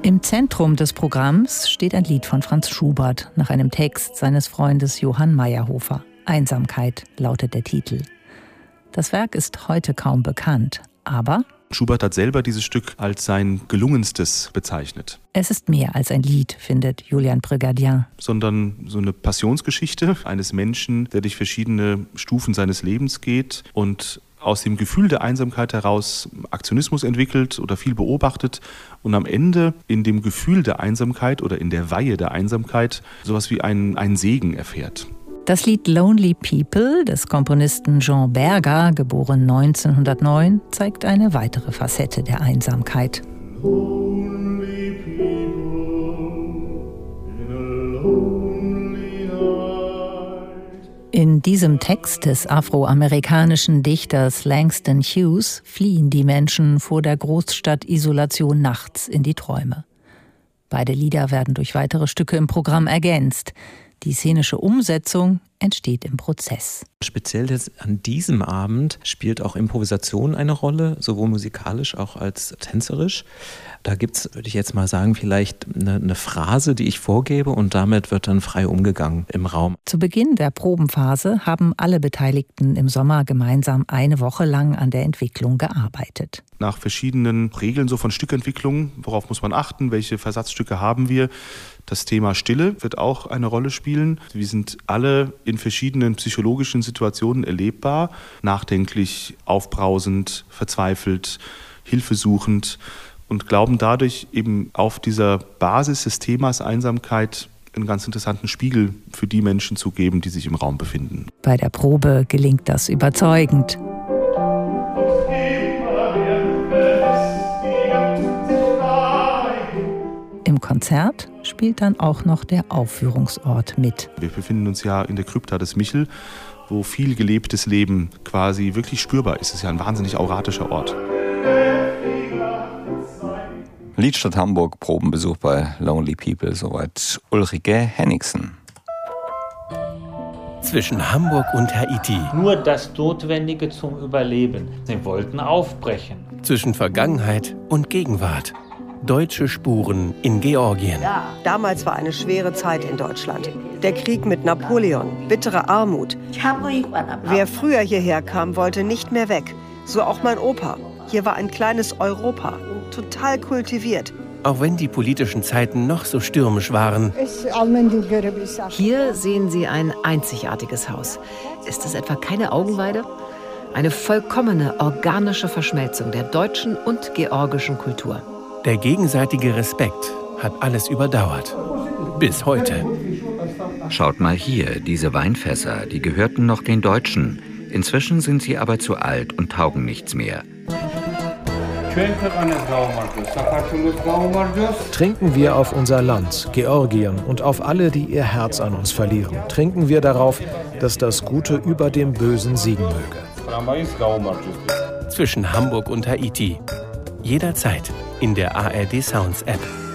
Im Zentrum des Programms steht ein Lied von Franz Schubert nach einem Text seines Freundes Johann Meyerhofer. Einsamkeit lautet der Titel. Das Werk ist heute kaum bekannt, aber Schubert hat selber dieses Stück als sein gelungenstes bezeichnet. Es ist mehr als ein Lied, findet Julian Brigadier. Sondern so eine Passionsgeschichte eines Menschen, der durch verschiedene Stufen seines Lebens geht und aus dem Gefühl der Einsamkeit heraus Aktionismus entwickelt oder viel beobachtet und am Ende in dem Gefühl der Einsamkeit oder in der Weihe der Einsamkeit sowas wie einen Segen erfährt. Das Lied Lonely People des Komponisten Jean Berger, geboren 1909, zeigt eine weitere Facette der Einsamkeit. Lonely people in a lonely night. In diesem Text des afroamerikanischen Dichters Langston Hughes fliehen die Menschen vor der Großstadt-Isolation nachts in die Träume. Beide Lieder werden durch weitere Stücke im Programm ergänzt. Die szenische Umsetzung entsteht im Prozess. Speziell jetzt an diesem Abend spielt auch Improvisation eine Rolle, sowohl musikalisch auch als tänzerisch. Da gibt es, würde ich jetzt mal sagen, vielleicht eine Phrase, die ich vorgebe und damit wird dann frei umgegangen im Raum. Zu Beginn der Probenphase haben alle Beteiligten im Sommer gemeinsam eine Woche lang an der Entwicklung gearbeitet. Nach verschiedenen Regeln so von Stückentwicklung, worauf muss man achten, welche Versatzstücke haben wir. Das Thema Stille wird auch eine Rolle spielen. Wir sind alle in verschiedenen psychologischen Situationen erlebbar, nachdenklich, aufbrausend, verzweifelt, hilfesuchend und glauben dadurch eben auf dieser Basis des Themas Einsamkeit einen ganz interessanten Spiegel für die Menschen zu geben, die sich im Raum befinden. Bei der Probe gelingt das überzeugend. Im Konzert spielt dann auch noch der Aufführungsort mit. Wir befinden uns ja in der Krypta des Michel, wo viel gelebtes Leben quasi wirklich spürbar ist. Es ist ja ein wahnsinnig auratischer Ort. Liedstadt Hamburg, Probenbesuch bei Lonely People, soweit Ulrike Henningsen. Zwischen Hamburg und Haiti. Nur das Notwendige zum Überleben. Sie wollten aufbrechen. Zwischen Vergangenheit und Gegenwart. Deutsche Spuren in Georgien. Damals war eine schwere Zeit in Deutschland. Der Krieg mit Napoleon, bittere Armut. Wer früher hierher kam, wollte nicht mehr weg. So auch mein Opa. Hier war ein kleines Europa, total kultiviert. Auch wenn die politischen Zeiten noch so stürmisch waren. Hier sehen Sie ein einzigartiges Haus. Ist es etwa keine Augenweide? Eine vollkommene organische Verschmelzung der deutschen und georgischen Kultur. Der gegenseitige Respekt hat alles überdauert. Bis heute. Schaut mal hier, diese Weinfässer, die gehörten noch den Deutschen. Inzwischen sind sie aber zu alt und taugen nichts mehr. Trinken wir auf unser Land, Georgien, und auf alle, die ihr Herz an uns verlieren. Trinken wir darauf, dass das Gute über dem Bösen siegen möge. Zwischen Hamburg und Haiti. Jederzeit in der ARD Sounds App.